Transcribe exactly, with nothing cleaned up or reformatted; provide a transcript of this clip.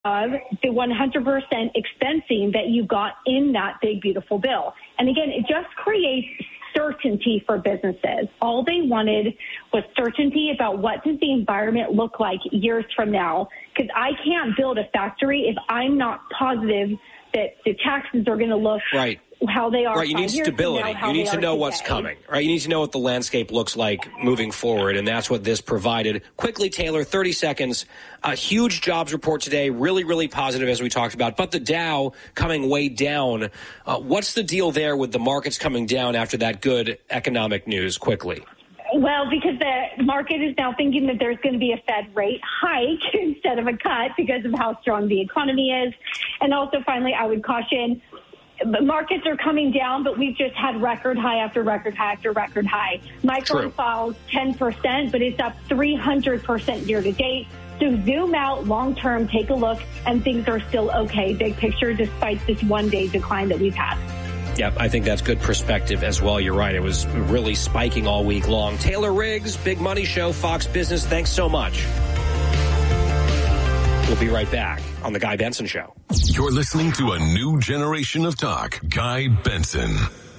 of the one hundred percent expensing that you got in that big, beautiful bill. And again, it just creates certainty for businesses. All they wanted was certainty about what does the environment look like years from now. Because I can't build a factory if I'm not positive that the taxes are going to look right. how they are. Right, you need stability. Now, you need to know what's coming. Right, you need to know what the landscape looks like moving forward, and that's what this provided. Quickly, Taylor, thirty seconds. A huge jobs report today, really, really positive as we talked about. But the Dow coming way down. Uh, what's the deal there with the markets coming down after that good economic news? Quickly. Well, because the market is now thinking that there's going to be a Fed rate hike instead of a cut because of how strong the economy is. And also, finally, I would caution, markets are coming down, but we've just had record high after record high after record high. Micron falls ten percent, but it's up three hundred percent year to date. So zoom out long term, take a look, and things are still okay, big picture, despite this one day decline that we've had. Yep, I think that's good perspective as well. You're right. It was really spiking all week long. Taylor Riggs, Big Money Show, Fox Business. Thanks so much. We'll be right back on The Guy Benson Show. You're listening to a new generation of talk. Guy Benson.